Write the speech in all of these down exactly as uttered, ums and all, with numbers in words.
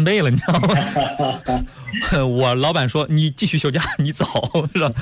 倍了，你知道吗？我老板说你继续休假，你走是吧？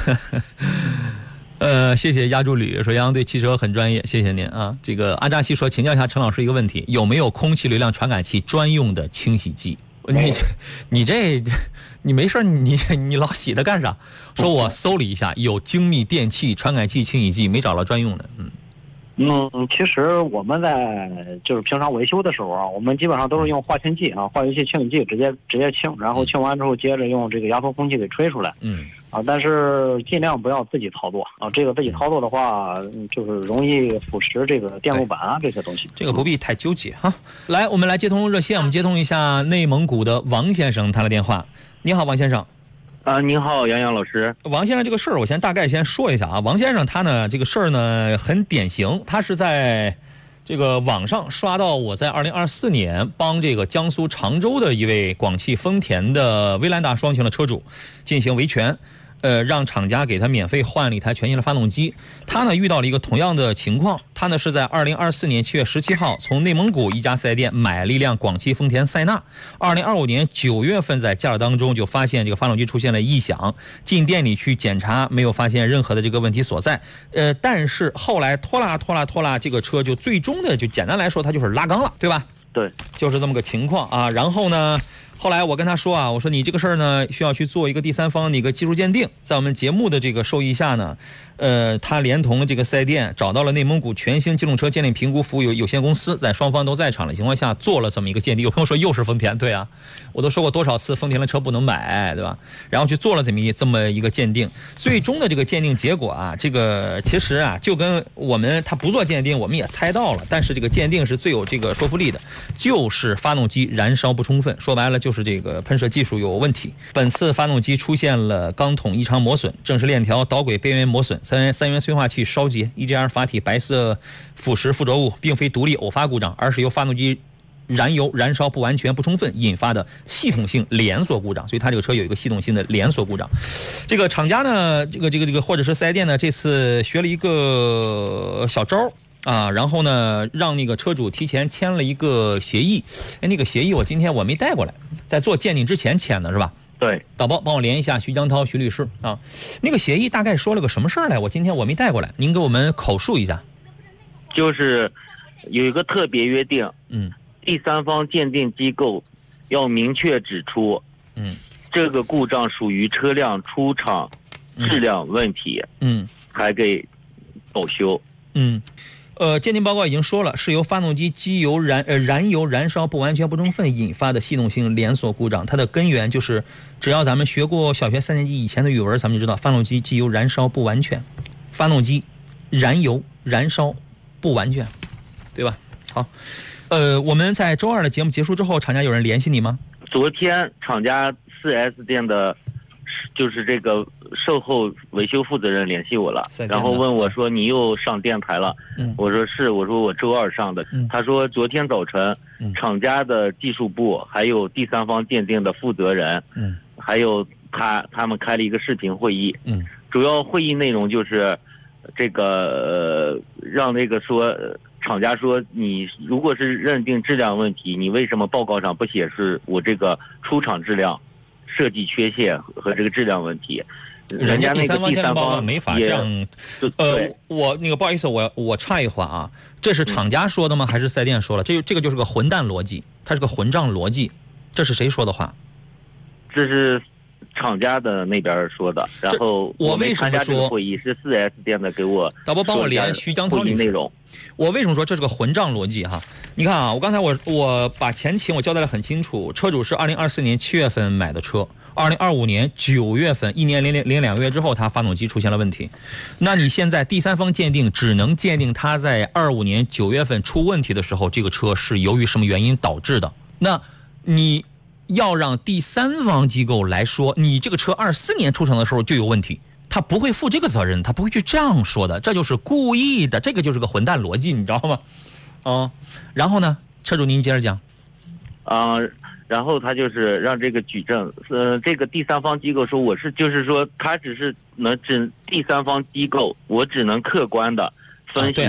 呃，谢谢压住旅说杨洋对汽车很专业，谢谢您啊。这个阿扎西说，请教一下陈老师一个问题，有没有空气流量传感器专用的清洗剂？你你这你没事你你老洗它干啥？说我搜了一下，有精密电器传感器清洗剂，没找到专用的。嗯嗯，其实我们在就是平常维修的时候啊，我们基本上都是用化清剂啊，化学气清洗剂直接直接清，然后清完之后接着用这个压缩空气给吹出来。 嗯。 啊，但是尽量不要自己操作啊，这个自己操作的话，就是容易腐蚀这个电路板啊这些东西。 这个不必太纠结哈。来，我们来接通热线，我们接通一下内蒙古的王先生，他的电话。你好，王先生。 啊，您好，杨洋老师。 王先生，这个事儿我先大概先说一下啊。王先生他呢，这个事儿呢很典型，他是在这个网上刷到我在二零二四年帮这个江苏常州的一位广汽丰田的威兰达双擎的车主进行维权。呃，让厂家给他免费换了一台全新的发动机。他呢遇到了一个同样的情况，他呢是在二零二四年七月十七号从内蒙古一家四 S 店买了一辆广汽丰田塞纳。二零二五年九月份在驾驶当中就发现这个发动机出现了异响，进店里去检查没有发现任何的这个问题所在。呃，但是后来拖拉拖拉拖拉，这个车就最终的就简单来说，它就是拉缸了，对吧？ 对， 就是这么个情况啊。然后呢？后来我跟他说啊，我说你这个事儿呢，需要去做一个第三方的一个技术鉴定。在我们节目的这个授意下呢，呃，他连同这个四 S店找到了内蒙古全新机动车鉴定评估服务有有限公司，在双方都在场的情况下做了这么一个鉴定。有朋友说又是丰田，对啊，我都说过多少次丰田的车不能买，对吧？然后去做了这么一这么一个鉴定，最终的这个鉴定结果啊，这个其实啊，就跟我们他不做鉴定，我们也猜到了，但是这个鉴定是最有这个说服力的，就是发动机燃烧不充分，说白了就是这个喷射技术有问题。本次发动机出现了钢筒异常磨损，正时链条导轨边缘磨损，三三元催化器烧结 ，E G R 阀体白色腐蚀附着物，并非独立偶发故障，而是由发动机燃油燃烧不完全不充分引发的系统性连锁故障，所以它这个车有一个系统性的连锁故障。这个厂家呢，这个这个这个或者是四 S 店呢，这次学了一个小招啊，然后呢，让那个车主提前签了一个协议。哎，那个协议我今天我没带过来，在做鉴定之前签的是吧？ 对， 导播帮我连一下徐江涛徐律师啊。那个协议大概说了个什么事儿来？我今天我没带过来，您给我们口述一下。 就是有一个特别约定， 嗯， 第三方鉴定机构要明确指出， 嗯， 这个故障属于车辆出厂质量问题， 嗯， 还给保修， 嗯。呃，鉴定报告已经说了，是由发动机机油燃呃燃油燃烧不完全不充分引发的系统性连锁故障。它的根源就是，只要咱们学过小学三年级以前的语文，咱们就知道发动机机油燃烧不完全，发动机燃油燃烧不完全，对吧？好，呃，我们在周二的节目结束之后，厂家有人联系你吗？ 昨天厂家 四 S 店的，就是这个售后维修负责人联系我了，然后问我说你又上电台了， 嗯， 我说是，我说我周二上的， 嗯， 他说昨天早晨， 嗯， 厂家的技术部还有第三方鉴定的负责人， 嗯， 还有他他们开了一个视频会议， 嗯， 主要会议内容就是这个呃让那个说厂家说你如果是认定质量问题，你为什么报告上不写是我这个出厂质量设计缺陷和这个质量问题？人家那个第三方没法这样。呃，我那个不好意思，我我插一话啊，这是厂家说的吗？还是四 S 店说了？这这个就是个混蛋逻辑，它是个混账逻辑。这是谁说的话？ 这是厂家的那边说的。然后我为什么说会议是四 S 店的给我导播帮我连徐江涛律师内容？ 我为什么说这是个混账逻辑哈？你看啊，我刚才我我把前情我交代得很清楚，车主是二零二四年七月份买的车，二零二五年九月份，一年零零零两个月之后，它发动机出现了问题。那你现在第三方鉴定只能鉴定它在二五年九月份出问题的时候，这个车是由于什么原因导致的？那你要让第三方机构来说，你这个车二四年出厂的时候就有问题。他不会负这个责任，他不会去这样说的，这就是故意的，这个就是个混蛋逻辑，你知道吗？哦，然后呢，车主您接着讲。 啊、呃，然后他就是让这个举证，呃，这个第三方机构说我是，就是说他只是能只第三方机构，我只能客观的分析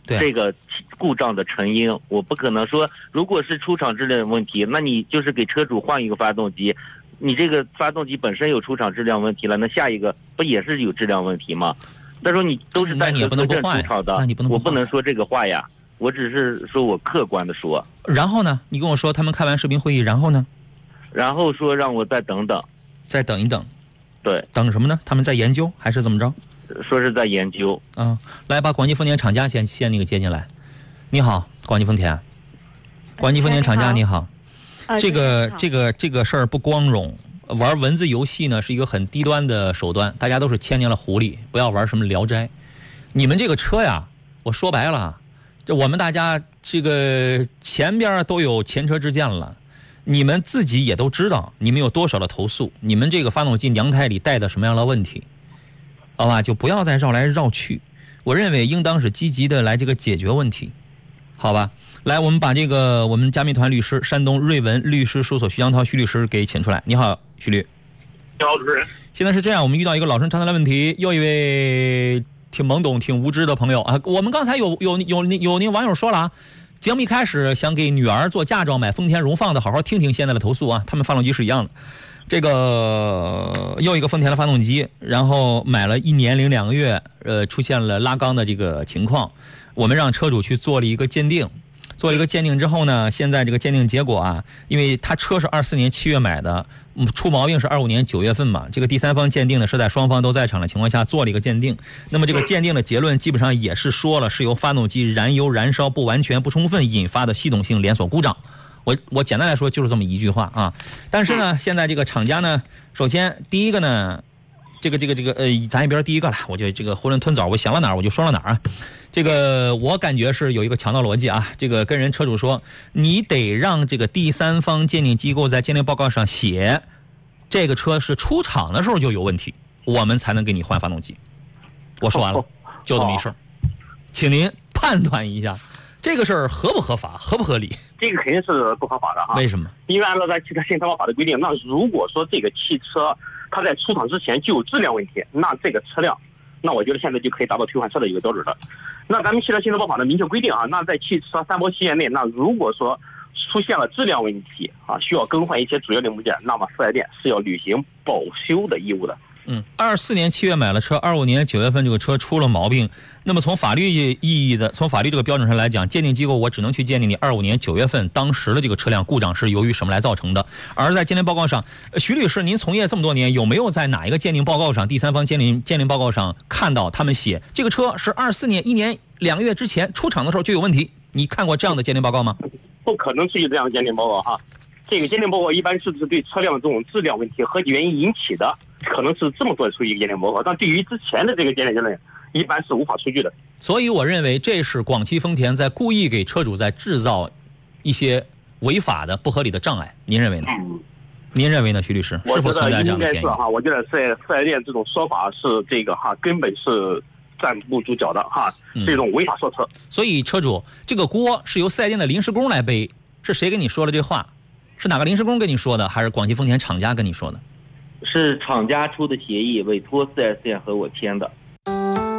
这个故障的成因。我不可能说，如果是出厂质量问题，那你就是给车主换一个发动机，你这个发动机本身有出厂质量问题了，那下一个不也是有质量问题吗？他说你都是在合格证出厂的，我不能说这个话呀，我只是说我客观的说。 然后呢，你跟我说他们开完视频会议，然后呢？ 然后说让我再等等， 再等一等。 对， 等什么呢？他们在研究还是怎么着？ 说是在研究。 嗯，来把广汽丰田厂家先先那个接进来。你好，广汽丰田。广汽丰田厂家你好。这个这个这个事儿不光荣。玩文字游戏呢是一个很低端的手段，大家都是千年了狐狸，不要玩什么聊斋。你们这个车呀，我说白了，这我们大家这个前边都有前车之鉴了，你们自己也都知道你们有多少的投诉，你们这个发动机娘胎里带的什么样的问题，好吧，就不要再绕来绕去。我认为应当是积极的来这个解决问题，好吧。来，我们把这个我们加密团律师山东瑞文律师事务所徐江涛徐律师给请出来。你好，徐律。 你好，主持人。 现在是这样，我们遇到一个老生常谈的问题，又一位挺懵懂、挺无知的朋友啊。我们刚才有有有有那网友说了啊，节目一开始想给女儿做嫁妆买丰田荣放的，好好听听现在的投诉啊，他们发动机是一样的。这个又一个丰田的发动机，然后买了一年零两个月，呃，出现了拉缸的这个情况，我们让车主去做了一个鉴定。做了一个鉴定之后呢，现在这个鉴定结果啊，因为他车是二四年七月买的，出毛病是二五年九月份嘛。这个第三方鉴定呢是在双方都在场的情况下做了一个鉴定。那么这个鉴定的结论基本上也是说了，是由发动机燃油燃烧不完全不充分引发的系统性连锁故障。我我简单来说就是这么一句话啊。但是呢，现在这个厂家呢，首先第一个呢，这个这个这个呃，咱一边第一个了，我就这个囫囵吞枣，我想到哪儿我就说到哪儿啊。这个我感觉是有一个强盗逻辑啊，这个跟人车主说，你得让这个第三方鉴定机构在鉴定报告上写，这个车是出厂的时候就有问题，我们才能给你换发动机。我说完了，就这么一事儿，请您判断一下，这个事儿合不合法，合不合理？ 这个肯定是不合法的哈。 为什么？ 因为按照咱汽车信息法的规定，那如果说这个汽车它在出厂之前就有质量问题，那这个车辆，那我觉得现在就可以达到退换车的一个标准了。那咱们汽车信息法呢明确规定啊，那在汽车三包期限内，那如果说出现了质量问题啊，需要更换一些主要零部件，那么四 S 店是要履行保修的义务的。 嗯，二四年七月买了车，二五年九月份这个车出了毛病。那么从法律意义的，从法律这个标准上来讲，鉴定机构我只能去鉴定你二五年九月份当时的这个车辆故障是由于什么来造成的。而在鉴定报告上，徐律师，您从业这么多年，有没有在哪一个鉴定报告上，第三方鉴定鉴定报告上看到他们写这个车是二四年一年两个月之前出厂的时候就有问题？你看过这样的鉴定报告吗？ 不可能出现这样的鉴定报告哈。这个鉴定报告一般是不是对车辆这种质量问题何原因引起的，可能是这么做出一个鉴定报告，但对于之前的这个鉴定结论，一般是无法出具的。 所以我认为这是广汽丰田在故意给车主在制造一些违法的不合理的障碍，您认为呢？ 嗯， 您认为呢，徐律师？是否存在这样的嫌疑？ 我觉得应该是哈，我觉得在四 S 店这种说法是这个哈，根本是站不住脚的哈，是一种违法说辞。 所以车主这个锅是由四 S 店的临时工来背，是谁跟你说了这话？是哪个临时工跟你说的，还是广汽丰田厂家跟你说的？ 是厂家出的协议，委托四 S 店和我签的。